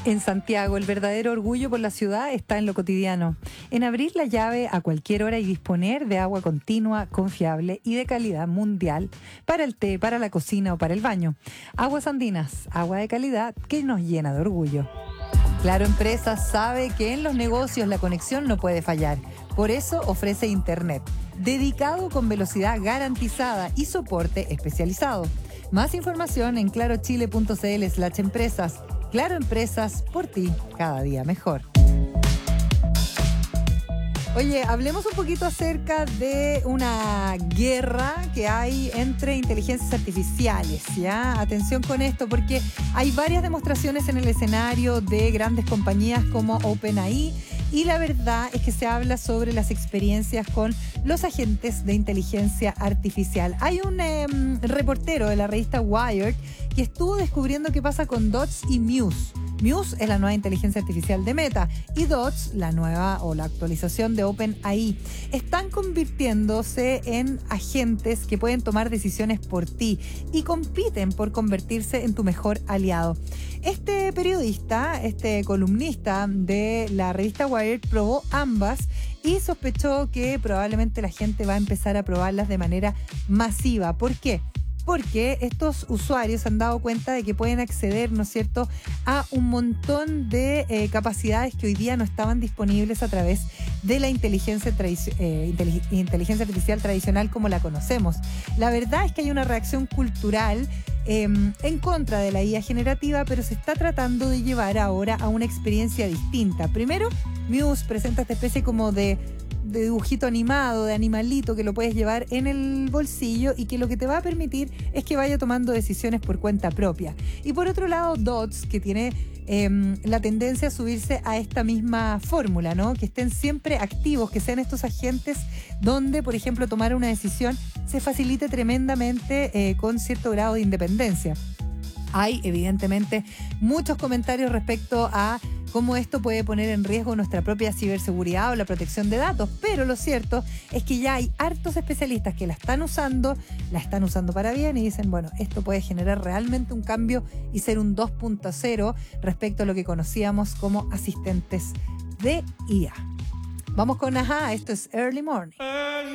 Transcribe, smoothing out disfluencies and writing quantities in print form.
En Santiago, el verdadero orgullo por la ciudad está en lo cotidiano, en abrir la llave a cualquier hora y disponer de agua continua, confiable y de calidad mundial para el té, para la cocina o para el baño. Aguas Andinas, agua de calidad que nos llena de orgullo. Claro Empresas sabe que en los negocios la conexión no puede fallar. Por eso ofrece Internet, dedicado con velocidad garantizada y soporte especializado. Más información en clarochile.cl/empresas. Claro Empresas, por ti, cada día mejor. Oye, hablemos un poquito acerca de una guerra que hay entre inteligencias artificiales, ¿ya? Atención con esto, porque hay varias demostraciones en el escenario de grandes compañías como OpenAI, y la verdad es que se habla sobre las experiencias con los agentes de inteligencia artificial. Hay un reportero de la revista Wired que estuvo descubriendo qué pasa con Dots y Muse. Muse es la nueva inteligencia artificial de Meta y Dots, la nueva o la actualización de OpenAI. Están convirtiéndose en agentes que pueden tomar decisiones por ti y compiten por convertirse en tu mejor aliado. Este periodista, este columnista de la revista Wired probó ambas y sospechó que probablemente la gente va a empezar a probarlas de manera masiva. ¿Por qué? Porque estos usuarios se han dado cuenta de que pueden acceder, ¿no es cierto?, a un montón de capacidades que hoy día no estaban disponibles a través de la inteligencia artificial tradicional como la conocemos. La verdad es que hay una reacción cultural en contra de la IA generativa, pero se está tratando de llevar ahora a una experiencia distinta. Primero, Muse presenta esta especie como de dibujito animado, de animalito que lo puedes llevar en el bolsillo y que lo que te va a permitir es que vaya tomando decisiones por cuenta propia. Y por otro lado, Dots, que tiene la tendencia a subirse a esta misma fórmula, ¿no? Que estén siempre activos, que sean estos agentes donde, por ejemplo, tomar una decisión se facilite tremendamente con cierto grado de independencia. Hay, evidentemente, muchos comentarios respecto a cómo esto puede poner en riesgo nuestra propia ciberseguridad o la protección de datos, pero lo cierto es que ya hay hartos especialistas que la están usando para bien y dicen, bueno, esto puede generar realmente un cambio y ser un 2.0 respecto a lo que conocíamos como asistentes de IA. Vamos con Ajá, esto es Early Morning.